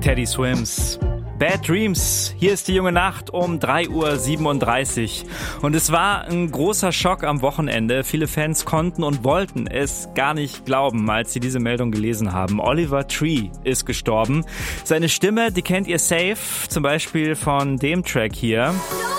Teddy Swims. Bad Dreams. Hier ist die junge Nacht um 3:37 Uhr. Und es war ein großer Schock am Wochenende. Viele Fans konnten und wollten es gar nicht glauben, als sie diese Meldung gelesen haben. Oliver Tree ist gestorben. Seine Stimme, die kennt ihr safe, zum Beispiel von dem Track hier.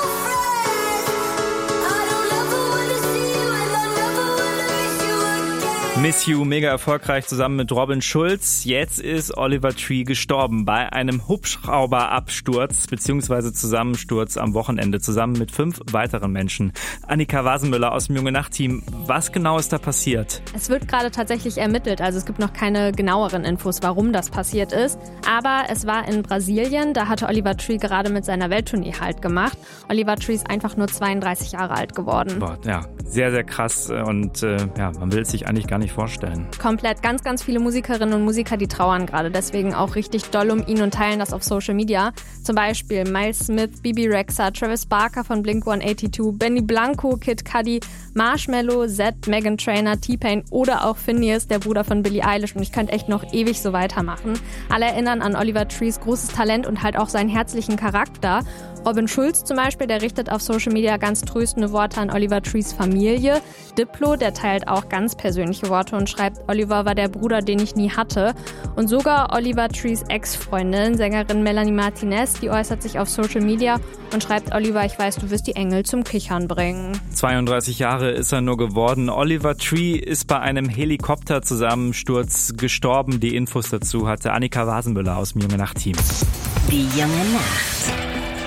Miss You, mega erfolgreich zusammen mit Robin Schulz. Jetzt ist Oliver Tree gestorben bei einem Hubschrauberabsturz bzw. Zusammensturz am Wochenende zusammen mit 5 weiteren Menschen. Annika Wasenmüller aus dem Junge Nacht Team. Was genau ist da passiert? Es wird gerade tatsächlich ermittelt, also es gibt noch keine genaueren Infos, warum das passiert ist. Aber es war in Brasilien, da hatte Oliver Tree gerade mit seiner Welttournee Halt gemacht. Oliver Tree ist einfach nur 32 Jahre alt geworden. Boah, ja, sehr, sehr krass und man will es sich eigentlich gar nicht vorstellen. Komplett. Ganz, ganz viele Musikerinnen und Musiker, die trauern gerade deswegen auch richtig doll um ihn und teilen das auf Social Media. Zum Beispiel Miles Smith, Bibi Rexha, Travis Barker von Blink-182, Benny Blanco, Kid Cudi, Marshmello, Zedd, Meghan Trainor, T-Pain oder auch Finneas, der Bruder von Billie Eilish. Und ich könnte echt noch ewig so weitermachen. Alle erinnern an Oliver Trees großes Talent und halt auch seinen herzlichen Charakter. Robin Schulz zum Beispiel, der richtet auf Social Media ganz tröstende Worte an Oliver Trees Familie. Diplo, der teilt auch ganz persönliche Worte und schreibt, Oliver war der Bruder, den ich nie hatte. Und sogar Oliver Trees Ex-Freundin, Sängerin Melanie Martinez, die äußert sich auf Social Media und schreibt, Oliver, ich weiß, du wirst die Engel zum Kichern bringen. 32 Jahre ist er nur geworden. Oliver Tree ist bei einem Helikopterzusammensturz gestorben. Die Infos dazu hatte Annika Wasenmüller aus dem Junge Nacht Team. Die junge Nacht.